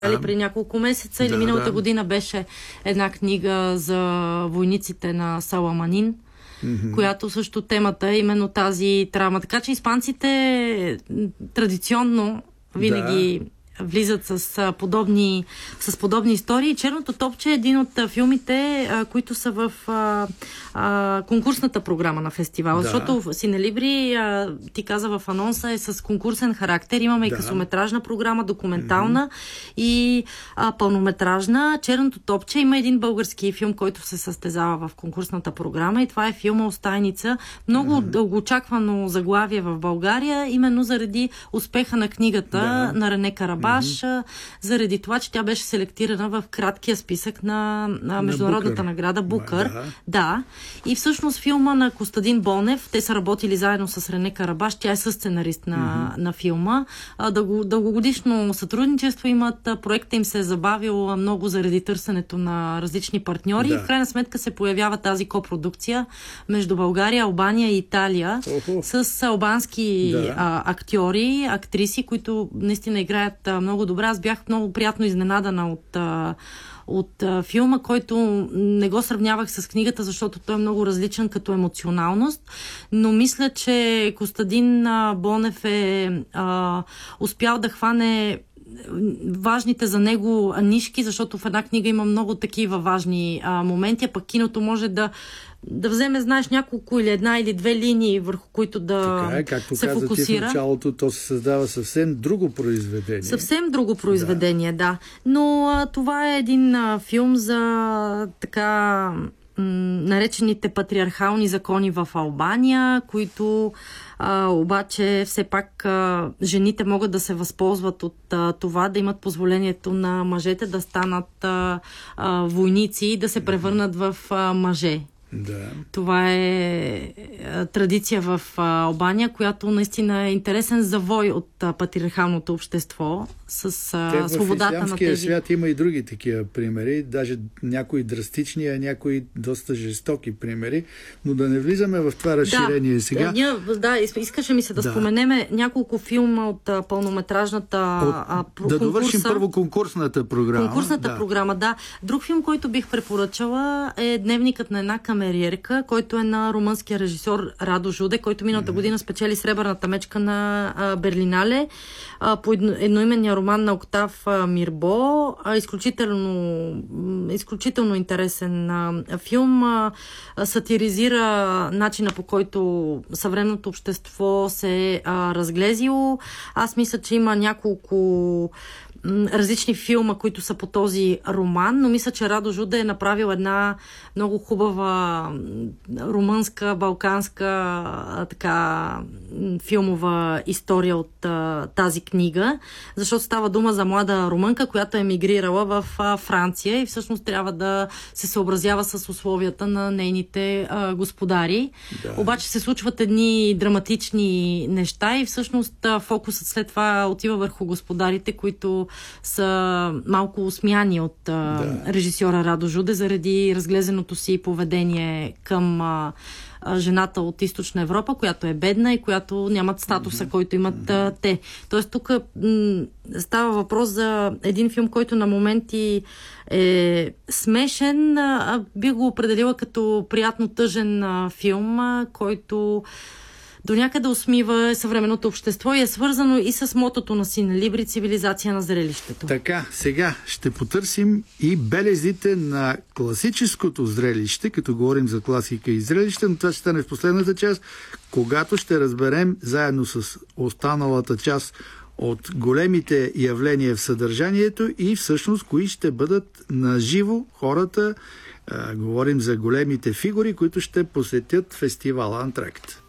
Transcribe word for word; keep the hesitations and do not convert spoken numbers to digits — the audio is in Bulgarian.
а, при няколко месеца, или да, миналата да. година беше една книга за войниците на Саламанин, mm-hmm. която също темата е именно тази травма. Така че испанците традиционно винаги да. влизат с подобни, с подобни истории. Черното топче е един от филмите, а, които са в а, а, конкурсната програма на фестивала. Да. Защото Синелибри, а, ти каза в анонса, е с конкурсен характер. Имаме да. и късометражна програма, документална mm-hmm. и а, пълнометражна. Черното топче има един български филм, който се състезава в конкурсната програма, и това е филма Остайница. Много mm-hmm. дългоочаквано заглавие в България, именно заради успеха на книгата да. на Рене Карабаш, Mm-hmm. заради това, че тя беше селектирана в краткия списък на, на международната на награда Букър. Да. да. И всъщност филма на Костадин Бонев, те са работили заедно с Рене Карабаш, тя е съсценарист на, mm-hmm. на филма. Дълго, дългогодишно сътрудничество имат, проектът им се е забавил много заради търсенето на различни партньори. Да. И в крайна сметка се появява тази копродукция между България, Албания и Италия Uh-huh. с албански да. а, актьори, актриси, които наистина играят много добре. Аз бях много приятно изненадана от, от филма, който не го сравнявах с книгата, защото той е много различен като емоционалност, но мисля, че Костадин Бонев е а, успял да хване важните за него нишки, защото в една книга има много такива важни а, моменти, а пък киното може да да вземе, знаеш, няколко или една или две линии, върху които да така е, както се каза фокусира. Ти в началото, то се създава съвсем друго произведение. Съвсем друго произведение, да. да. Но а, това е един а, филм за така м- наречените патриархални закони в Албания, които а, обаче все пак а, жените могат да се възползват от а, това, да имат позволението на мъжете да станат а, а, войници и да се превърнат в а, мъже. Да. Това е традиция в Албания, която наистина е интересен завой от патриархалното общество с Те свободата на тези. В свят има и други такива примери, даже някои драстични, а някои доста жестоки примери, но да не влизаме в това разширение да, сега. Ние, да, искаше ми се да, да. споменеме няколко филма от а, пълнометражната от, а, про, да конкурса. довършим първо конкурсната програма. Конкурсната да. програма, да. Друг филм, който бих препоръчала, е Дневникът на една камериерка, който е на румънския режисьор Радо Жуде, който миналата mm-hmm. година спечели Сребърната мечка на а, Берлинале а, по едно, едноименния роман на Октав а, Мирбо. А, изключително, изключително интересен а, филм. А, сатиризира начина, по който съвременното общество се а, разглезило. Аз мисля, че има няколко различни филма, които са по този роман, но мисля, че Радо Жуде е направил една много хубава румънска, балканска така филмова история от а, тази книга, защото става дума за млада румънка, която е емигрирала в а, Франция и всъщност трябва да се съобразява с условията на нейните а, господари. Да. Обаче се случват едни драматични неща и всъщност а, фокусът след това отива върху господарите, които са малко усмяни от а, да. режисьора Радо Жуде заради разглезеното си поведение към а, а, жената от Източна Европа, която е бедна и която нямат статуса, mm-hmm. който имат а, те. Тоест тук м- става въпрос за един филм, който на моменти е смешен. А, бих го определила като приятно тъжен а, филм, а, който до някъде усмива съвременното общество и е свързано и с мотото на Синелибри цивилизация на зрелището. Така, сега ще потърсим и белезите на класическото зрелище, като говорим за класика и зрелище, но това ще стане в последната част, когато ще разберем заедно с останалата част от големите явления в съдържанието и всъщност кои ще бъдат наживо хората. А, говорим за големите фигури, които ще посетят фестивала Антракт.